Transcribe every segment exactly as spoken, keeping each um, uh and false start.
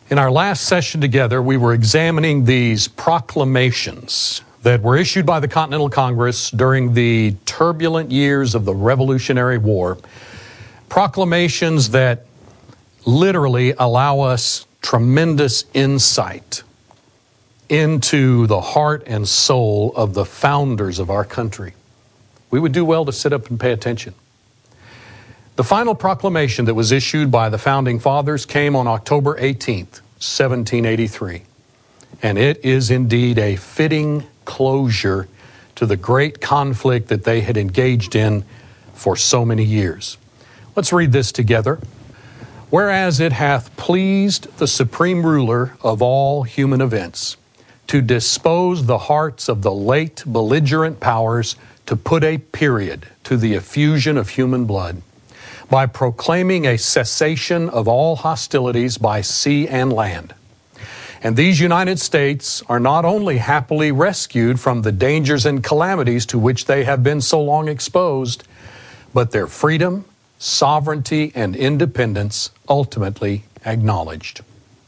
In our last session together, we were examining these proclamations that were issued by the Continental Congress during the turbulent years of the Revolutionary War. Proclamations that literally allow us tremendous insight into the heart and soul of the founders of our country. We would do well to sit up and pay attention. The final proclamation that was issued by the Founding Fathers came on October eighteenth, seventeen eighty-three. And it is indeed a fitting closure to the great conflict that they had engaged in for so many years. Let's read this together. Whereas it hath pleased the supreme ruler of all human events to dispose the hearts of the late belligerent powers to put a period to the effusion of human blood, by proclaiming a cessation of all hostilities by sea and land. And these United States are not only happily rescued from the dangers and calamities to which they have been so long exposed, but their freedom, sovereignty, and independence ultimately acknowledged.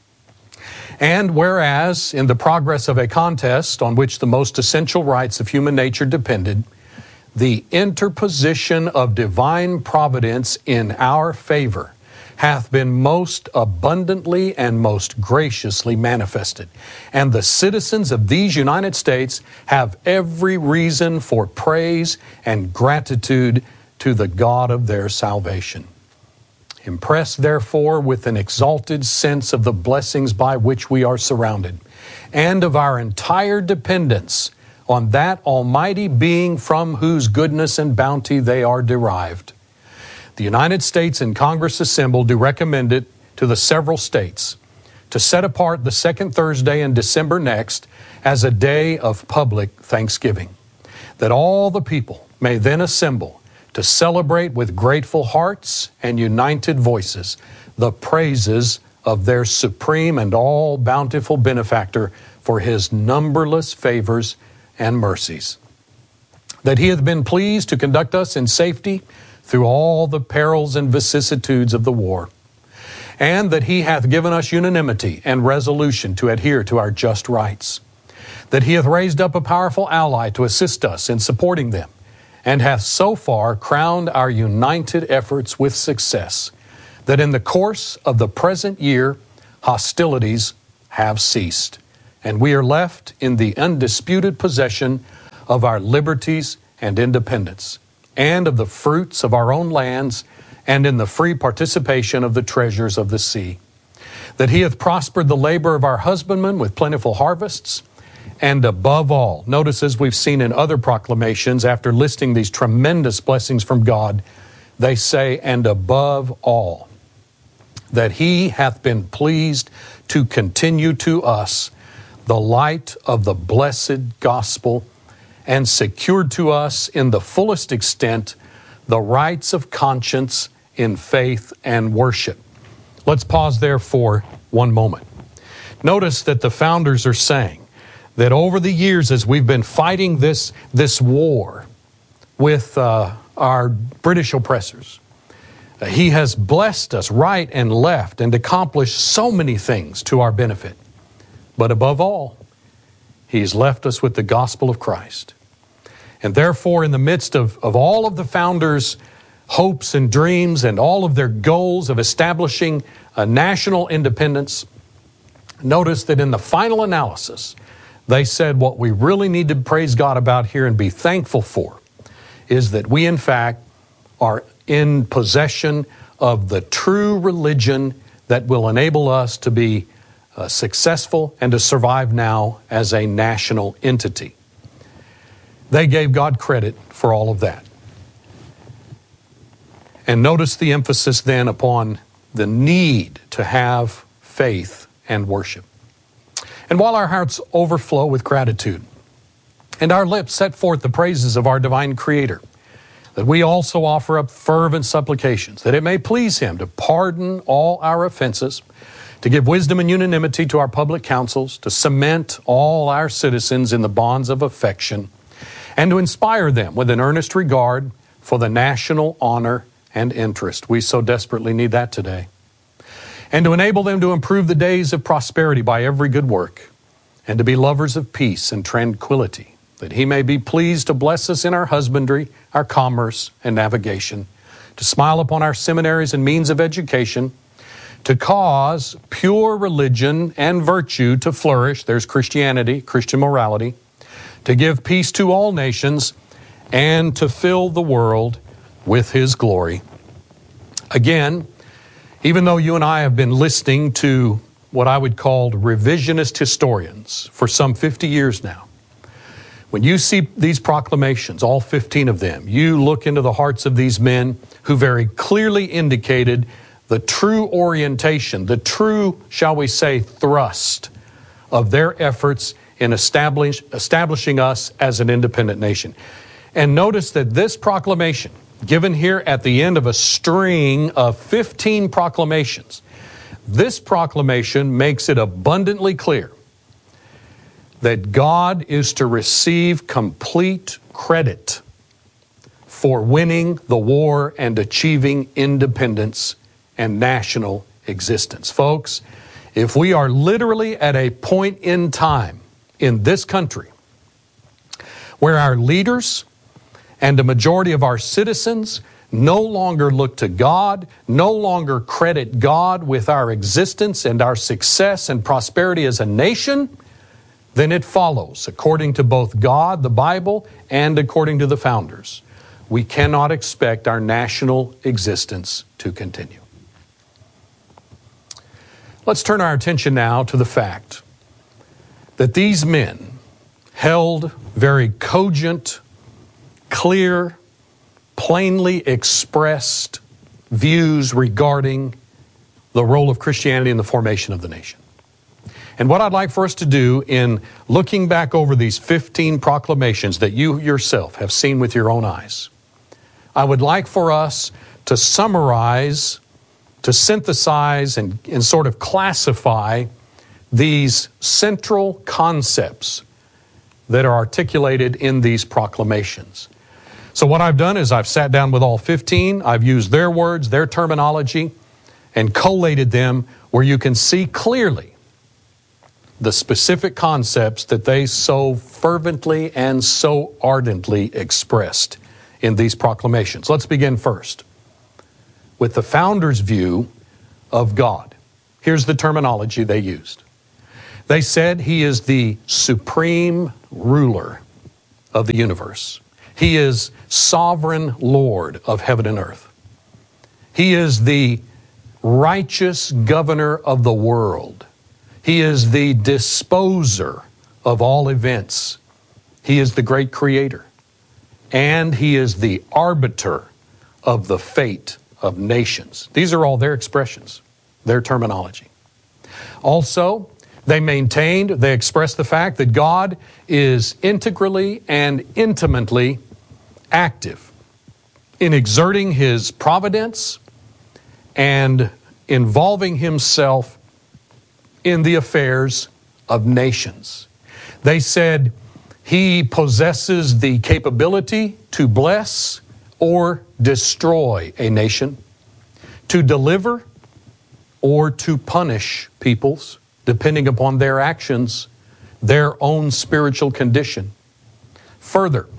And whereas, in the progress of a contest on which the most essential rights of human nature depended, the interposition of divine providence in our favor hath been most abundantly and most graciously manifested. And the citizens of these United States have every reason for praise and gratitude to the God of their salvation. Impressed, therefore, with an exalted sense of the blessings by which we are surrounded, and of our entire dependence on that almighty being from whose goodness and bounty they are derived, the United States and Congress assembled do recommend it to the several states to set apart the second Thursday in December next as a day of public thanksgiving, that all the people may then assemble to celebrate with grateful hearts and united voices the praises of their supreme and all bountiful benefactor for his numberless favors and mercies, that he hath been pleased to conduct us in safety through all the perils and vicissitudes of the war, and that he hath given us unanimity and resolution to adhere to our just rights, that he hath raised up a powerful ally to assist us in supporting them, and hath so far crowned our united efforts with success, that in the course of the present year hostilities have ceased, and we are left in the undisputed possession of our liberties and independence, and of the fruits of our own lands, and in the free participation of the treasures of the sea. That he hath prospered the labor of our husbandmen with plentiful harvests, and above all, notice as we've seen in other proclamations, after listing these tremendous blessings from God, they say, and above all, that he hath been pleased to continue to us the light of the blessed gospel, and secured to us in the fullest extent the rights of conscience in faith and worship. Let's pause there for one moment. Notice that the founders are saying that over the years, as we've been fighting this, this war with uh, our British oppressors, uh, he has blessed us right and left and accomplished so many things to our benefit. But above all, he's left us with the gospel of Christ. And therefore, in the midst of, of all of the founders' hopes and dreams and all of their goals of establishing a national independence, notice that in the final analysis, they said what we really need to praise God about here and be thankful for is that we, in fact, are in possession of the true religion that will enable us to be Uh, successful and to survive now as a national entity. They gave God credit for all of that. And notice the emphasis then upon the need to have faith and worship. And while our hearts overflow with gratitude and our lips set forth the praises of our divine Creator, that we also offer up fervent supplications that it may please Him to pardon all our offenses, to give wisdom and unanimity to our public councils, to cement all our citizens in the bonds of affection, and to inspire them with an earnest regard for the national honor and interest. We so desperately need that today. and to enable them to improve the days of prosperity by every good work, and to be lovers of peace and tranquility, that he may be pleased to bless us in our husbandry, our commerce, and navigation, to smile upon our seminaries and means of education, to cause pure religion and virtue to flourish, there's Christianity, Christian morality, to give peace to all nations, and to fill the world with his glory. Again, even though you and I have been listening to what I would call revisionist historians for some fifty years now, when you see these proclamations, all fifteen of them, you look into the hearts of these men who very clearly indicated the true orientation, the true, shall we say, thrust of their efforts in establish, establishing us as an independent nation. And notice that this proclamation, given here at the end of a string of fifteen proclamations, this proclamation makes it abundantly clear that God is to receive complete credit for winning the war and achieving independence and national existence. Folks, if we are literally at a point in time in this country where our leaders and a majority of our citizens no longer look to God, no longer credit God with our existence and our success and prosperity as a nation, then it follows, according to both God, the Bible, and according to the founders, we cannot expect our national existence to continue. Let's turn our attention now to the fact that these men held very cogent, clear, plainly expressed views regarding the role of Christianity in the formation of the nation. And what I'd like for us to do in looking back over these fifteen proclamations that you yourself have seen with your own eyes, I would like for us to summarize, to synthesize, and, and sort of classify these central concepts that are articulated in these proclamations. So what I've done is I've sat down with all fifteen, I've used their words, their terminology, and collated them where you can see clearly the specific concepts that they so fervently and so ardently expressed in these proclamations. Let's begin first with the founders' view of God. Here's the terminology they used. They said he is the supreme ruler of the universe. He is sovereign Lord of heaven and earth. He is the righteous governor of the world. He is the disposer of all events. He is the great creator. And he is the arbiter of the fate of nations. These are all their expressions, their terminology. Also, they maintained, they expressed the fact that God is integrally and intimately active in exerting his providence and involving himself in the affairs of nations. They said he possesses the capability to bless or destroy a nation, to deliver or to punish peoples, depending upon their actions, their own spiritual condition. Further,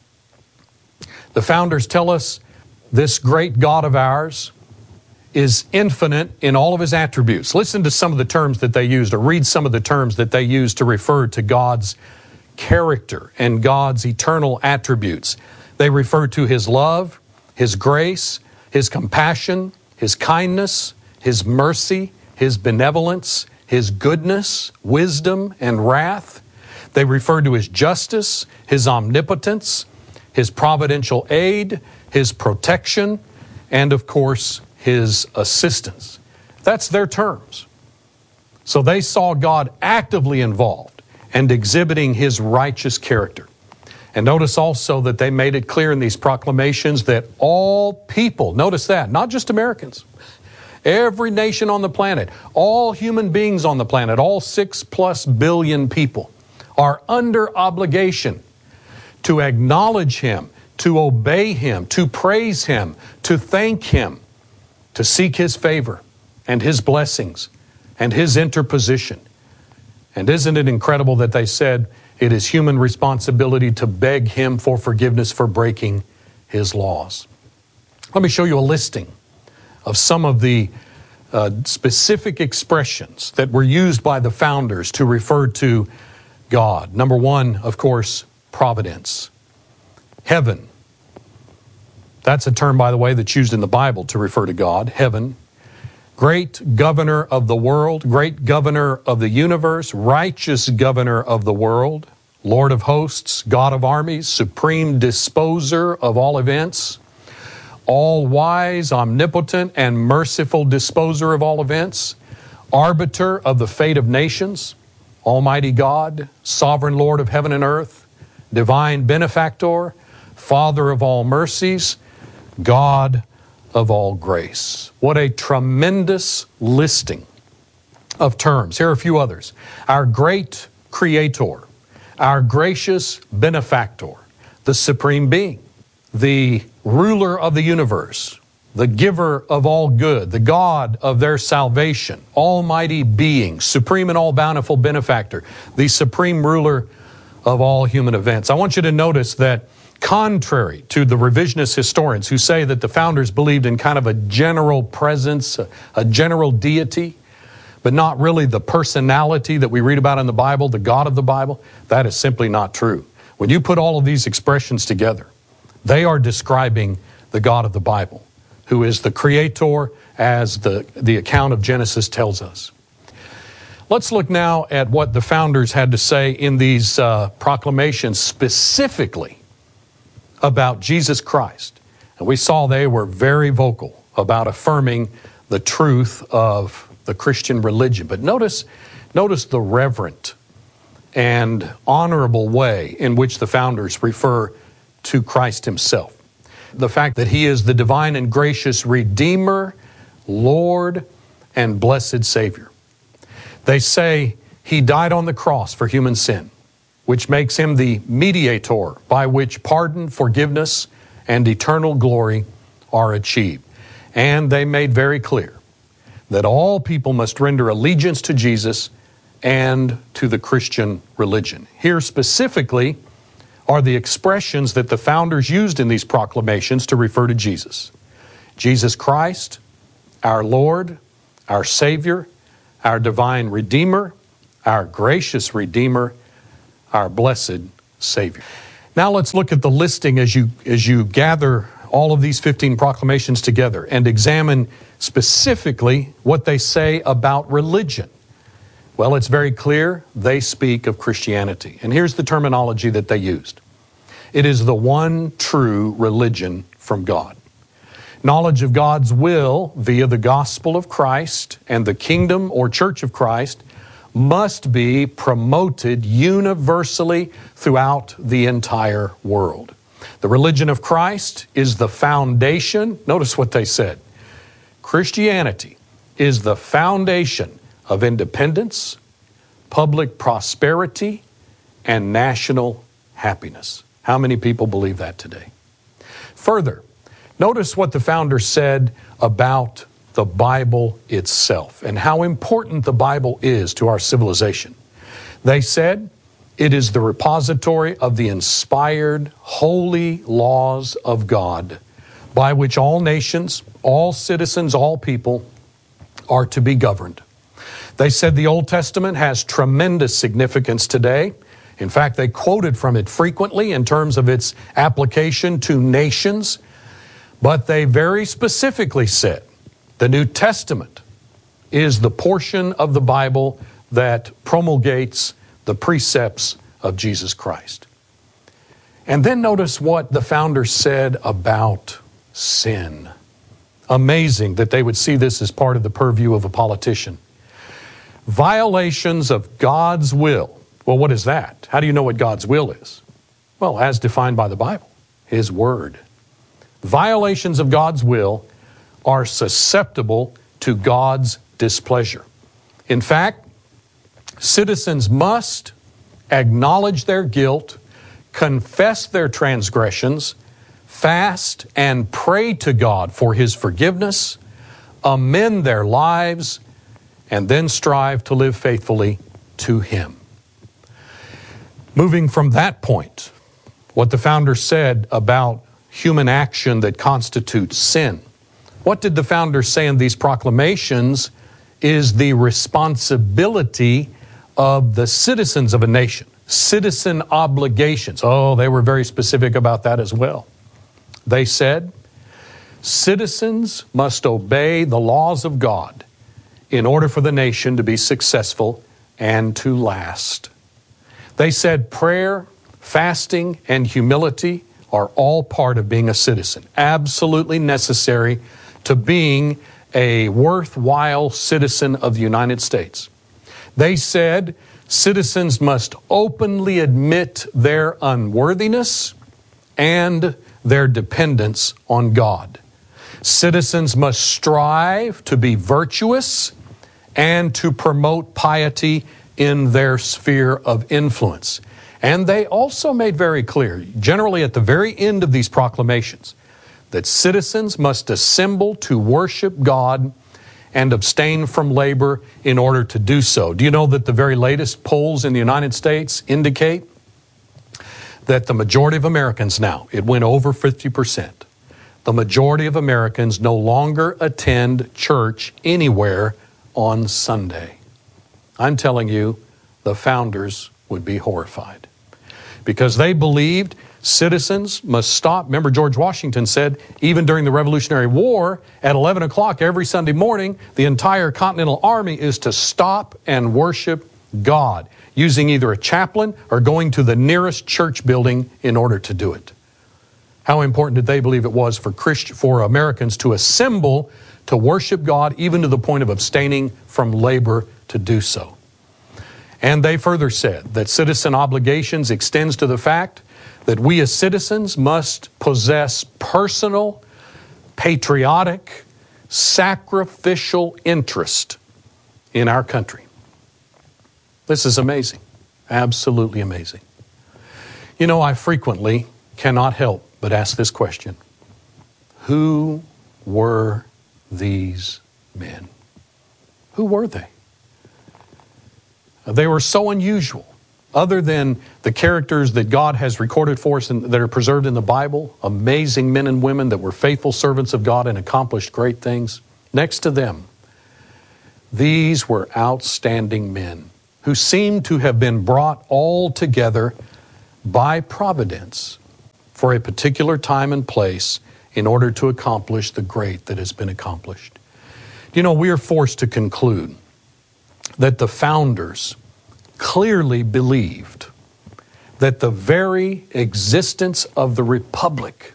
the founders tell us this great God of ours is infinite in all of his attributes. Listen to some of the terms that they used, or read some of the terms that they used to refer to God's character and God's eternal attributes. They refer to his love, his grace, his compassion, his kindness, his mercy, his benevolence, his goodness, wisdom, and wrath. They refer to his justice, his omnipotence, his providential aid, his protection, and of course, his assistance. That's their terms. So they saw God actively involved and exhibiting his righteous character. And notice also that they made it clear in these proclamations that all people, notice that, not just Americans, every nation on the planet, all human beings on the planet, all six plus billion people are under obligation to acknowledge him, to obey him, to praise him, to thank him, to seek his favor, and His blessings and His interposition. And isn't it incredible that they said it is human responsibility to beg Him for forgiveness for breaking His laws? Let me show you a listing of some of the uh, specific expressions that were used by the founders to refer to God. Number one, of course, providence. Heaven. That's a term, by the way, that's used in the Bible to refer to God. Heaven. Great governor of the world, great governor of the universe, righteous governor of the world, Lord of hosts, God of armies, supreme disposer of all events, all-wise, omnipotent, and merciful disposer of all events, arbiter of the fate of nations, Almighty God, sovereign Lord of heaven and earth, divine benefactor, Father of all mercies, God of all grace. What a tremendous listing of terms. Here are a few others. Our great Creator, our gracious benefactor, the Supreme Being, the ruler of the universe, the giver of all good, the God of their salvation, almighty being, supreme and all bountiful benefactor, the supreme ruler of all human events. I want you to notice that contrary to the revisionist historians who say that the founders believed in kind of a general presence, a, a general deity, but not really the personality that we read about in the Bible, the God of the Bible, that is simply not true. When you put all of these expressions together, they are describing the God of the Bible, who is the Creator, as the, the account of Genesis tells us. Let's look now at what the founders had to say in these uh, proclamations specifically about Jesus Christ. And we saw they were very vocal about affirming the truth of the Christian religion. But notice, notice the reverent and honorable way in which the founders refer to Christ Himself. The fact that He is the divine and gracious Redeemer, Lord, and blessed Savior. They say He died on the cross for human sin, which makes Him the mediator by which pardon, forgiveness, and eternal glory are achieved. And they made very clear that all people must render allegiance to Jesus and to the Christian religion. Here specifically are the expressions that the founders used in these proclamations to refer to Jesus. Jesus Christ, our Lord, our Savior, our divine Redeemer, our gracious Redeemer, our blessed Savior. Now let's look at the listing as you, as you gather all of these fifteen proclamations together and examine specifically what they say about religion. Well, it's very clear they speak of Christianity. And here's the terminology that they used. It is the one true religion from God. Knowledge of God's will via the gospel of Christ and the kingdom or church of Christ must be promoted universally throughout the entire world. The religion of Christ is the foundation. Notice what they said. Christianity is the foundation of independence, public prosperity, and national happiness. How many people believe that today? Further, notice what the founders said about the Bible itself and how important the Bible is to our civilization. They said it is the repository of the inspired, holy laws of God by which all nations, all citizens, all people are to be governed. They said the Old Testament has tremendous significance today. In fact, they quoted from it frequently in terms of its application to nations. But they very specifically said the New Testament is the portion of the Bible that promulgates the precepts of Jesus Christ. And then notice what the founders said about sin. Amazing that they would see this as part of the purview of a politician. Violations of God's will. Well, what is that? How do you know what God's will is? Well, as defined by the Bible, His Word. Violations of God's will are susceptible to God's displeasure. In fact, citizens must acknowledge their guilt, confess their transgressions, fast and pray to God for His forgiveness, amend their lives, and then strive to live faithfully to Him. Moving from that point, what the founders said about human action that constitutes sin. What did the founders say in these proclamations is the responsibility of the citizens of a nation? Citizen obligations. Oh, they were very specific about that as well. They said, citizens must obey the laws of God in order for the nation to be successful and to last. They said prayer, fasting, and humility are all part of being a citizen, absolutely necessary to being a worthwhile citizen of the United States. They said citizens must openly admit their unworthiness and their dependence on God. Citizens must strive to be virtuous and to promote piety in their sphere of influence. And they also made very clear, generally at the very end of these proclamations, that citizens must assemble to worship God and abstain from labor in order to do so. Do you know that the very latest polls in the United States indicate that the majority of Americans now, it went over fifty percent, the majority of Americans no longer attend church anywhere on Sunday? I'm telling you, the founders would be horrified because they believed citizens must stop. Remember, George Washington said, even during the Revolutionary War, at eleven o'clock every Sunday morning, the entire Continental Army is to stop and worship God, using either a chaplain or going to the nearest church building in order to do it. How important did they believe it was for Christ- for Americans to assemble to worship God, even to the point of abstaining from labor to do so? And they further said that citizen obligations extends to the fact that we as citizens must possess personal, patriotic, sacrificial interest in our country. This is amazing, absolutely amazing. You know, I frequently cannot help but ask this question: who were these men? Who were they? They were so unusual. Other than the characters that God has recorded for us and that are preserved in the Bible, amazing men and women that were faithful servants of God and accomplished great things, next to them, these were outstanding men who seemed to have been brought all together by providence for a particular time and place in order to accomplish the great that has been accomplished. You know, we are forced to conclude that the founders clearly believed that the very existence of the Republic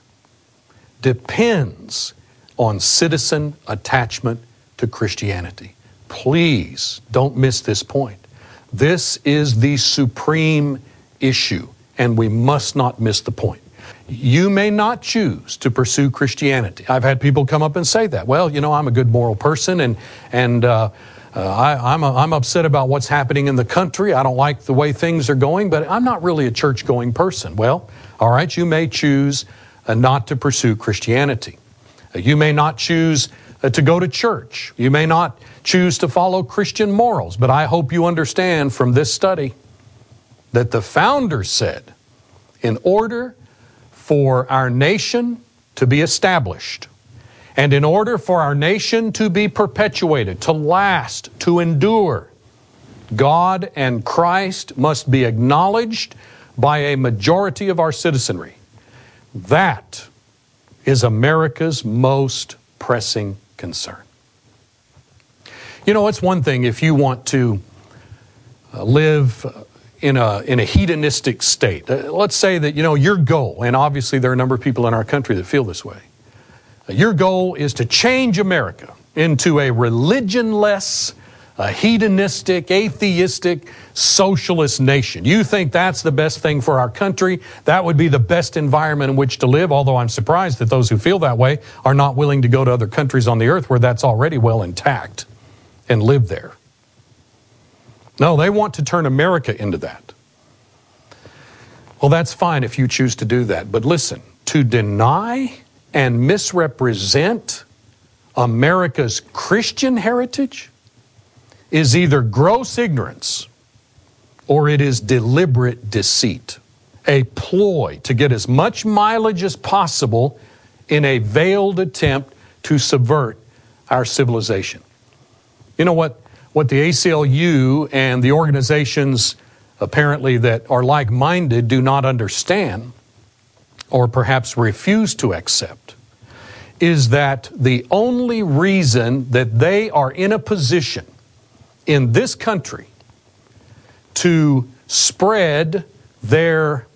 depends on citizen attachment to Christianity. Please don't miss this point. This is the supreme issue, and we must not miss the point. You may not choose to pursue Christianity. I've had people come up and say that. Well, you know, I'm a good moral person, and and uh, uh, I, I'm a, I'm upset about what's happening in the country. I don't like the way things are going, but I'm not really a church-going person. Well, all right, you may choose uh, not to pursue Christianity. Uh, you may not choose uh, to go to church. You may not choose to follow Christian morals. But I hope you understand from this study that the founders said, in order for our nation to be established, and in order for our nation to be perpetuated, to last, to endure, God and Christ must be acknowledged by a majority of our citizenry. That is America's most pressing concern. You know, it's one thing if you want to live in a in a hedonistic state. Uh, let's say that, you know, your goal, and obviously there are a number of people in our country that feel this way. Uh, your goal is to change America into a religionless, a hedonistic, atheistic, socialist nation. You think that's the best thing for our country. That would be the best environment in which to live, although I'm surprised that those who feel that way are not willing to go to other countries on the earth where that's already well intact and live there. No, they want to turn America into that. Well, that's fine if you choose to do that. But listen, to deny and misrepresent America's Christian heritage is either gross ignorance or it is deliberate deceit, a ploy to get as much mileage as possible in a veiled attempt to subvert our civilization. You know what, what the A C L U and the organizations apparently that are like-minded do not understand, or perhaps refuse to accept, is that the only reason that they are in a position in this country to spread their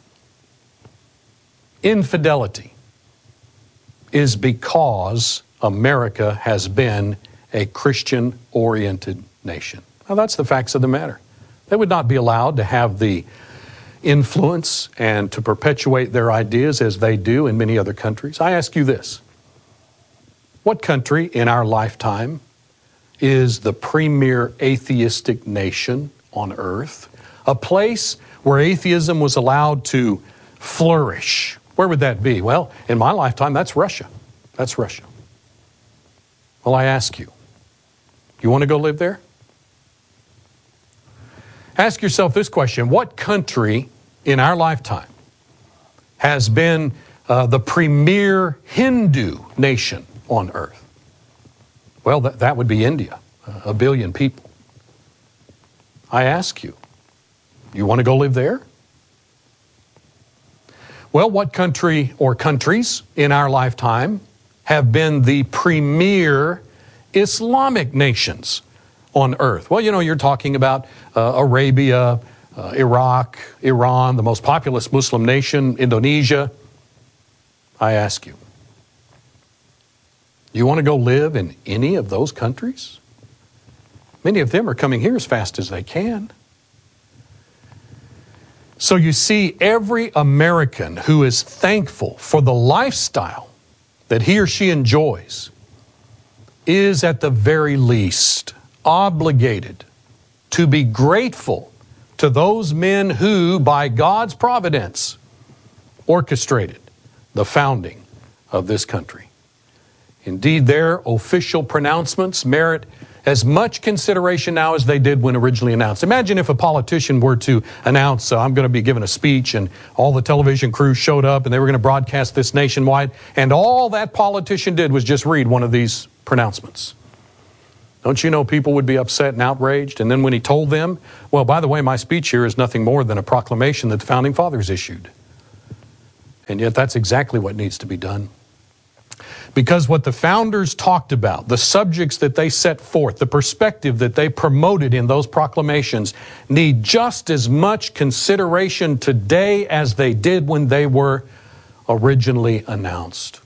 infidelity is because America has been a Christian-oriented nation. Now, that's the facts of the matter. They would not be allowed to have the influence and to perpetuate their ideas as they do in many other countries. I ask you this: what country in our lifetime is the premier atheistic nation on earth? A place where atheism was allowed to flourish. Where would that be? Well, in my lifetime, that's Russia. That's Russia. Well, I ask you, you want to go live there? Ask yourself this question: what country in our lifetime has been uh, the premier Hindu nation on earth? Well, that, that would be India, uh, a billion people. I ask you, you want to go live there? Well, what country or countries in our lifetime have been the premier Islamic nations on earth? Well, you know, you're talking about uh, Arabia, uh, Iraq, Iran, the most populous Muslim nation, Indonesia. I ask you, you want to go live in any of those countries? Many of them are coming here as fast as they can. So you see, every American who is thankful for the lifestyle that he or she enjoys is at the very least obligated to be grateful to those men who, by God's providence, orchestrated the founding of this country. Indeed, their official pronouncements merit as much consideration now as they did when originally announced. Imagine if a politician were to announce, uh, I'm going to be giving a speech, and all the television crews showed up and they were going to broadcast this nationwide, and all that politician did was just read one of these pronouncements. Don't you know people would be upset and outraged? And then when he told them, well, by the way, my speech here is nothing more than a proclamation that the Founding Fathers issued. And yet that's exactly what needs to be done. Because what the founders talked about, the subjects that they set forth, the perspective that they promoted in those proclamations, need just as much consideration today as they did when they were originally announced.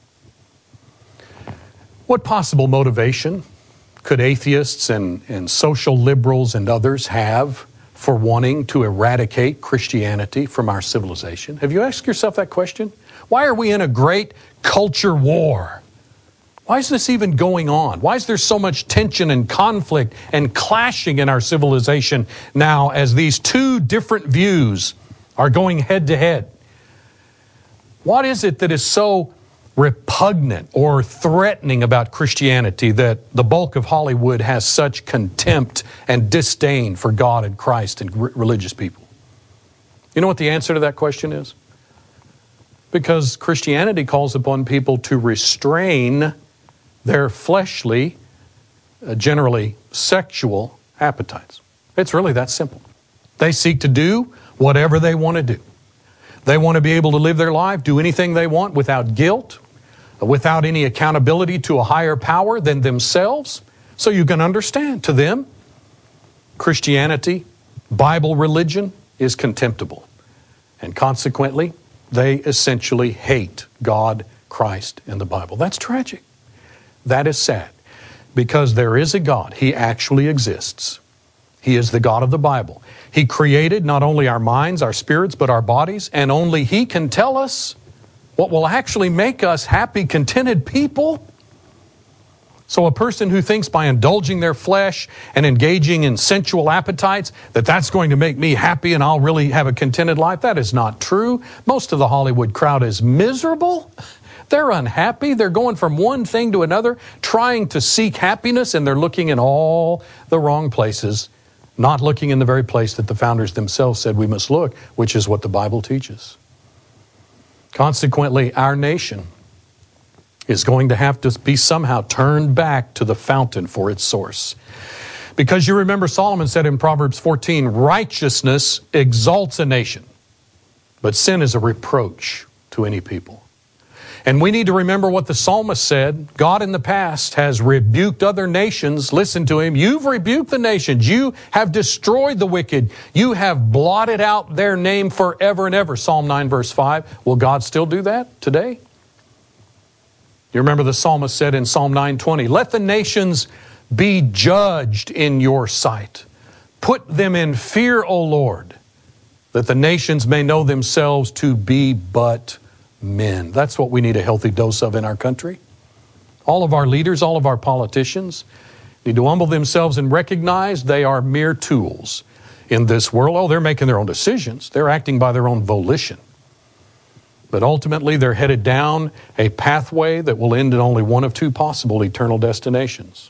What possible motivation could atheists and, and social liberals and others have for wanting to eradicate Christianity from our civilization? Have you asked yourself that question? Why are we in a great culture war? Why is this even going on? Why is there so much tension and conflict and clashing in our civilization now as these two different views are going head to head? What is it that is so repugnant or threatening about Christianity that the bulk of Hollywood has such contempt and disdain for God and Christ and r- religious people? You know what the answer to that question is? Because Christianity calls upon people to restrain their fleshly, uh, generally sexual appetites. It's really that simple. They seek to do whatever they want to do. They want to be able to live their life, do anything they want without guilt, without any accountability to a higher power than themselves. So you can understand, to them, Christianity, Bible religion, is contemptible. And consequently, they essentially hate God, Christ, and the Bible. That's tragic. That is sad. Because there is a God. He actually exists. He is the God of the Bible. He created not only our minds, our spirits, but our bodies, and only He can tell us what will actually make us happy, contented people. So a person who thinks by indulging their flesh and engaging in sensual appetites that that's going to make me happy and I'll really have a contented life, that is not true. Most of the Hollywood crowd is miserable They're unhappy. They're going from one thing to another, trying to seek happiness, and they're looking in all the wrong places, not looking in the very place that the founders themselves said we must look, which is what the Bible teaches. Consequently, our nation is going to have to be somehow turned back to the fountain for its source. Because you remember Solomon said in Proverbs fourteen, righteousness exalts a nation, but sin is a reproach to any people. And we need to remember what the psalmist said. God in the past has rebuked other nations. Listen to him. You've rebuked the nations. You have destroyed the wicked. You have blotted out their name forever and ever. Psalm nine verse five. Will God still do that today? You remember the psalmist said in Psalm nine twenty, let the nations be judged in your sight. Put them in fear, O Lord, that the nations may know themselves to be but men. That's what we need a healthy dose of in our country. All of our leaders, all of our politicians need to humble themselves and recognize they are mere tools in this world. Oh, they're making their own decisions. They're acting by their own volition. But ultimately, they're headed down a pathway that will end in only one of two possible eternal destinations.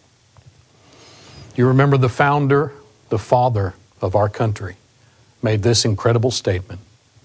You remember the founder, the father of our country, made this incredible statement.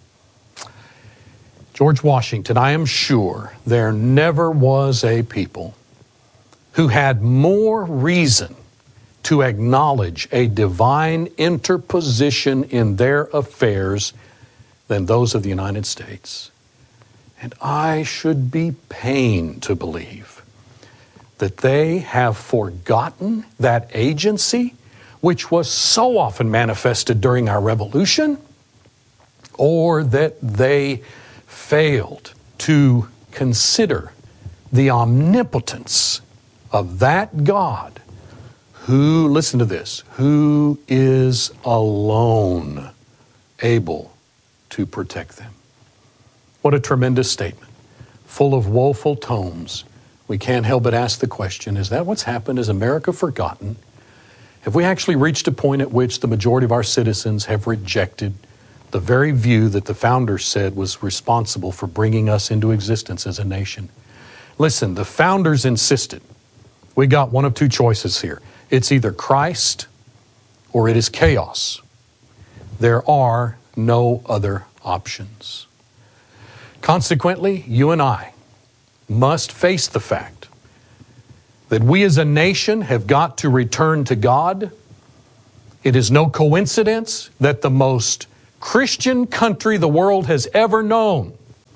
George Washington, I am sure there never was a people who had more reason to acknowledge a divine interposition in their affairs than those of the United States. And I should be pained to believe that they have forgotten that agency which was so often manifested during our revolution, or that they failed to consider the omnipotence of that God who, listen to this, who is alone able to protect them. What a tremendous statement, full of woeful tomes. We can't help but ask the question, is that what's happened? Is America forgotten? Have we actually reached a point at which the majority of our citizens have rejected the very view that the founders said was responsible for bringing us into existence as a nation? Listen, the founders insisted. We got one of two choices here. It's either Christ or it is chaos. There are no other options. Consequently, you and I must face the fact that we as a nation have got to return to God. It is no coincidence that the most Christian country the world has ever known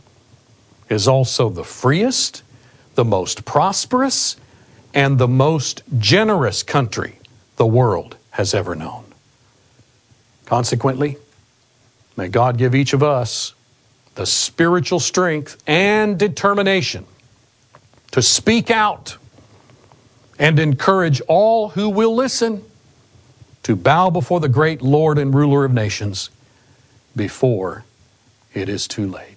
is also the freest, the most prosperous, and the most generous country the world has ever known. Consequently, may God give each of us the spiritual strength and determination to speak out and encourage all who will listen to bow before the great Lord and ruler of nations before it is too late.